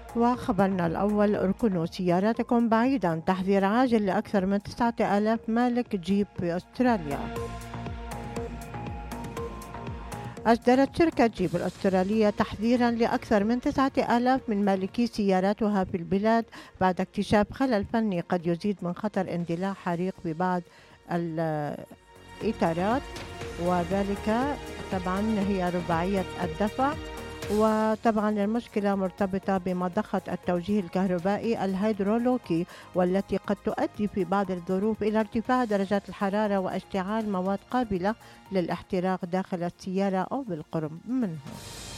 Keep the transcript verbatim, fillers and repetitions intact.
وخبرنا الأول: اركنوا سياراتكم بعيدا، تحذير عاجل لأكثر من تسعة آلاف مالك جيب في أستراليا. أصدرت شركة جيب الأسترالية تحذيرا لأكثر من تسعة آلاف من مالكي سياراتها في البلاد بعد اكتشاف خلل فني قد يزيد من خطر اندلاع حريق ببعض الإطارات، وذلك طبعا هي رباعية الدفع. وطبعا المشكلة مرتبطة بمضخة التوجيه الكهربائي الهيدرولوكي، والتي قد تؤدي في بعض الظروف إلى ارتفاع درجات الحرارة واشتعال مواد قابلة للاحتراق داخل السيارة أو بالقرب منها.